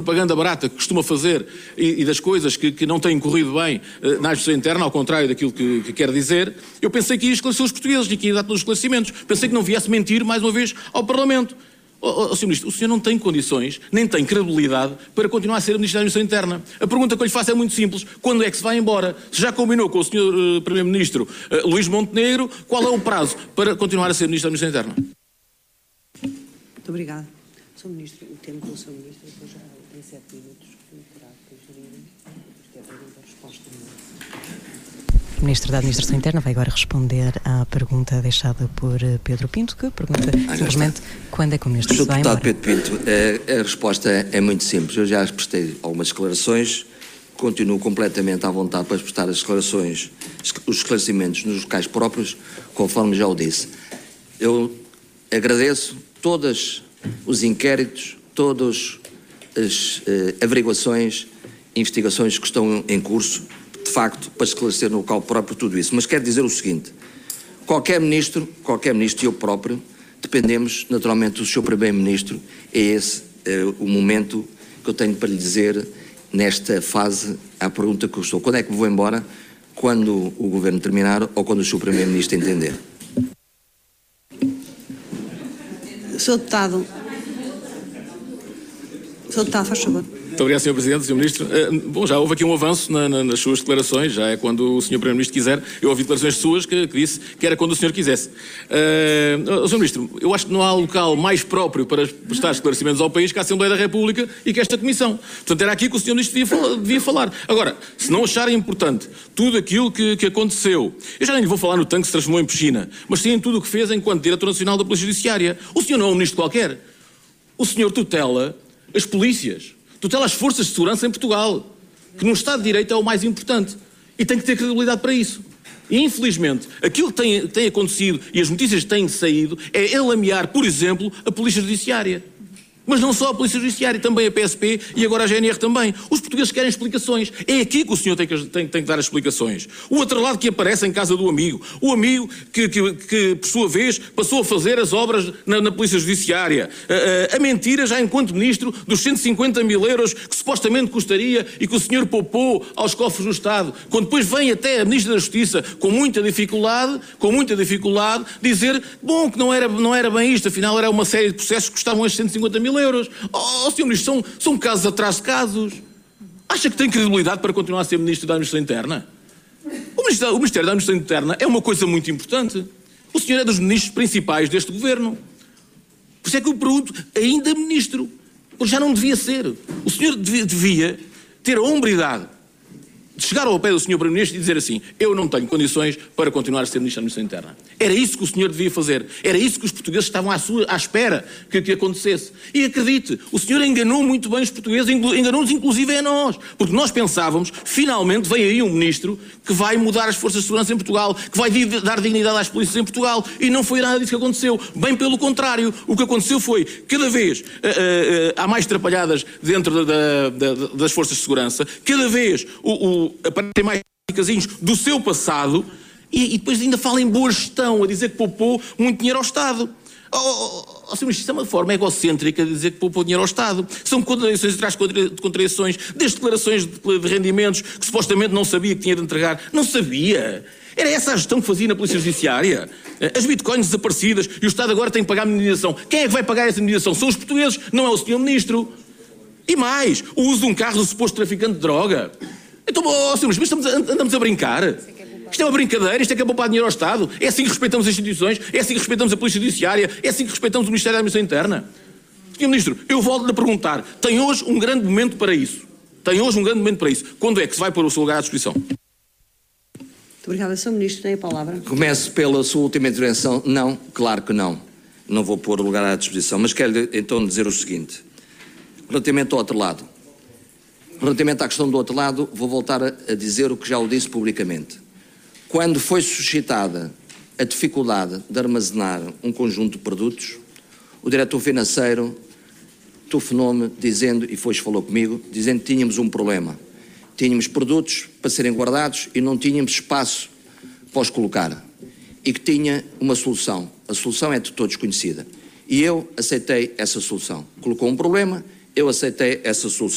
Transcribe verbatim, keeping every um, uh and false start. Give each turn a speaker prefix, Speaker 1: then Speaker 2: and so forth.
Speaker 1: propaganda barata que costuma fazer e, e das coisas que, que não têm corrido bem uh, na administração interna, ao contrário daquilo que, que quer dizer, eu pensei que ia esclarecer os portugueses e que ia dar todos os esclarecimentos. Pensei que não viesse mentir mais uma vez ao Parlamento. Oh, oh, senhor Ministro, o senhor não tem condições, nem tem credibilidade para continuar a ser Ministro da Administração Interna. A pergunta que eu lhe faço é muito simples. Quando é que se vai embora? Se já combinou com o senhor uh, Primeiro-Ministro uh, Luís Montenegro, qual é o prazo para continuar a ser Ministro da Administração Interna?
Speaker 2: Muito obrigada. senhor Ministro, o tempo do senhor Ministro, depois já tem sete minutos, que terá que gerir, isto é pergunta e resposta.
Speaker 3: O Ministro da Administração Interna vai agora responder à pergunta deixada por Pedro Pinto, que pergunta ah, simplesmente quando é que o Ministro se vai embora.
Speaker 4: Senhor Deputado Pedro Pinto, a, a resposta é muito simples. Eu já prestei algumas declarações, continuo completamente à vontade para prestar as declarações, os esclarecimentos nos locais próprios, conforme já o disse. Eu agradeço todos os inquéritos, todas as eh, averiguações, investigações que estão em curso, de facto, para esclarecer no local próprio tudo isso. Mas quero dizer o seguinte, qualquer ministro, qualquer ministro e eu próprio, dependemos naturalmente do senhor Primeiro-Ministro, é esse eh, o momento que eu tenho para lhe dizer nesta fase à pergunta que eu estou. Quando é que vou embora? Quando o Governo terminar ou quando o senhor Primeiro-Ministro entender?
Speaker 2: senhor Deputado. senhor Deputado, faz favor.
Speaker 1: Muito obrigado, senhor Presidente, senhor Ministro. Uh, bom, já houve aqui um avanço na, na, nas suas declarações, já é quando o senhor Primeiro-Ministro quiser. Eu ouvi declarações suas que, que disse que era quando o senhor quisesse. Uh, senhor Ministro, eu acho que não há local mais próprio para prestar esclarecimentos ao país que a Assembleia da República e que esta Comissão. Portanto, era aqui que o senhor Ministro devia falar. Devia falar. Agora, se não acharem importante tudo aquilo que, que aconteceu, eu já nem lhe vou falar no tanque que se transformou em piscina, mas sim em tudo o que fez enquanto Diretor Nacional da Polícia Judiciária. O senhor não é um ministro qualquer. O senhor tutela as polícias. Tutela as forças de segurança em Portugal, que no Estado de Direito é o mais importante. E tem que ter credibilidade para isso. E, infelizmente, aquilo que tem, tem acontecido e as notícias que têm saído é alamear, por exemplo, a Polícia Judiciária. Mas não só a Polícia Judiciária, também a P S P e agora a G N R também. Os portugueses querem explicações. É aqui que o senhor tem que, tem, tem que dar as explicações. O outro lado que aparece em casa do amigo. O amigo que, que, que por sua vez, passou a fazer as obras na, na Polícia Judiciária. A, a, a mentira já enquanto Ministro dos cento e cinquenta mil euros que supostamente custaria e que o senhor poupou aos cofres do Estado. Quando depois vem até a Ministra da Justiça com muita dificuldade, com muita dificuldade, dizer, bom, que não era, não era bem isto, afinal era uma série de processos que custavam estes cento e cinquenta mil euros. Oh, senhor Ministro, são, são casos atrás de casos. Acha que tem credibilidade para continuar a ser Ministro da Administração Interna? O Ministério, o Ministério da Administração Interna é uma coisa muito importante. O senhor é dos ministros principais deste Governo. Por isso é que eu pergunto, ainda Ministro, porque já não devia ser. O senhor devia, devia ter a hombridade de chegar ao pé do senhor Primeiro-Ministro e dizer assim, eu não tenho condições para continuar a ser Ministro da Administração Interna. Era isso que o senhor devia fazer. Era isso que os portugueses estavam à, sua, à espera que, que acontecesse. E acredite, o senhor enganou muito bem os portugueses, enganou-nos inclusive a nós. Porque nós pensávamos, finalmente vem aí um Ministro que vai mudar as forças de segurança em Portugal, que vai dar dignidade às polícias em Portugal. E não foi nada disso que aconteceu. Bem pelo contrário. O que aconteceu foi, cada vez uh, uh, uh, há mais trapalhadas dentro da, da, da, das forças de segurança, cada vez o, o aparecem mais casinhos do seu passado e, e depois ainda fala em boa gestão, a dizer que poupou muito dinheiro ao Estado. Oh, oh, oh, senhor Ministro, isso é uma forma egocêntrica de dizer que poupou dinheiro ao Estado. São contradições atrás de contradições, desde declarações de, de rendimentos que supostamente não sabia que tinha de entregar. Não sabia. Era essa a gestão que fazia na Polícia Judiciária. As bitcoins desaparecidas e o Estado agora tem que pagar a indenização. Quem é que vai pagar essa indenização? São os portugueses, não é o senhor Ministro. E mais, o uso de um carro do suposto traficante de droga. Então, oh, senhor Ministro, mas estamos a, andamos a brincar? Isto é uma brincadeira, isto é que é poupar dinheiro ao Estado? É assim que respeitamos as instituições? É assim que respeitamos a Polícia Judiciária? É assim que respeitamos o Ministério da Administração Interna? senhor Ministro, eu volto-lhe a perguntar, tem hoje um grande momento para isso? Tem hoje um grande momento para isso? Quando é que se vai pôr o seu lugar à disposição?
Speaker 2: Muito obrigada, senhor Ministro, tem a palavra.
Speaker 4: Começo pela sua última intervenção. Não, claro que não. Não vou pôr o lugar à disposição, mas quero então dizer o seguinte. Relativamente ao outro lado. Relativamente à questão do outro lado, vou voltar a dizer o que já o disse publicamente. Quando foi suscitada a dificuldade de armazenar um conjunto de produtos, o diretor financeiro telefonou-me dizendo, e foi falou comigo, dizendo que tínhamos um problema. Tínhamos produtos para serem guardados e não tínhamos espaço para os colocar. E que tinha uma solução. A solução é de todos conhecida. E eu aceitei essa solução. Colocou um problema, eu aceitei essa solução.